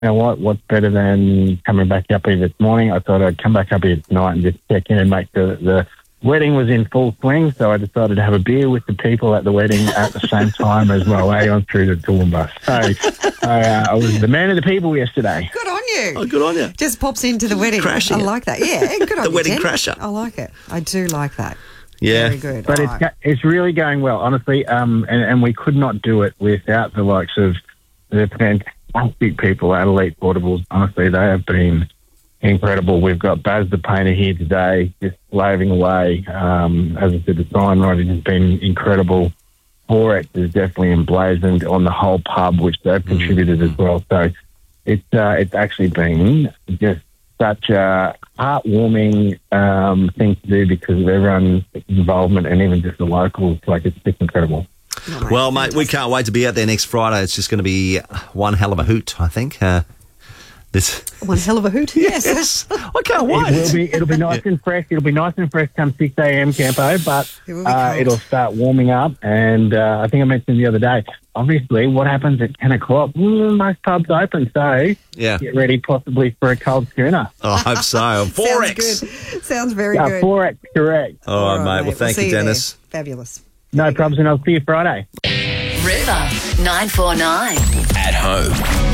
know what? What's better than coming back up here this morning? I thought I'd come back up here tonight and just check in and make sure that the wedding was in full swing. So I decided to have a beer with the people at the wedding at the same time as my way on through to Toowoomba. So I was the man of the people yesterday. Good on you. Oh, good on you. Just pops into the wedding. Crashing I it. like that. Yeah, good on The you, wedding Jen. crasher. I like it. I do like that. Yeah. Very good. But All right. it's really going well, honestly. And we could not do it without the likes of the fantastic people at Elite Portables. Honestly, they have been incredible. We've got Baz the painter here today, just slaving away. As I said, the signwriting has been incredible. Forex is definitely emblazoned on the whole pub, which they've contributed as well. So it's actually been just such a heartwarming thing to do because of everyone's involvement and even just the locals. Like, it's just incredible. Well, mate, we can't wait to be out there next Friday. It's just going to be one hell of a hoot, I think. One hell of a hoot. Yes. I can't wait. It'll be nice and fresh. It'll be nice and fresh come 6 a.m. Campo, but It will be cold. it'll start warming up. And I think I mentioned the other day, obviously, what happens at 10 o'clock? Most pubs open, so get ready possibly for a cold schooner. I hope so. Forex. Sounds good. Sounds very good. Forex, correct. All right, mate. Well, thank see you, there. Dennis. Fabulous. No problems, and I'll see you Friday. River 949. At home.